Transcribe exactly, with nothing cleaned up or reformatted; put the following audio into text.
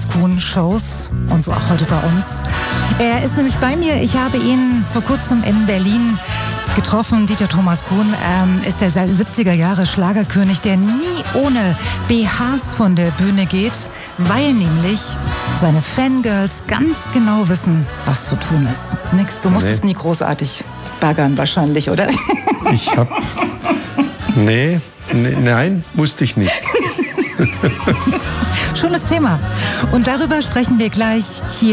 Kuhn-Shows und so auch heute bei uns. Er ist nämlich bei mir. Ich habe ihn vor kurzem in Berlin getroffen. Dieter Thomas Kuhn ähm, ist der siebziger Jahre Schlagerkönig, der nie ohne B Hs von der Bühne geht, weil nämlich seine Fangirls ganz genau wissen, was zu tun ist. Nix, du musstest nee. nie großartig baggern wahrscheinlich, oder? Ich hab... Nee, nee, nein, musste ich nicht. Schönes Thema. Und darüber sprechen wir gleich hier.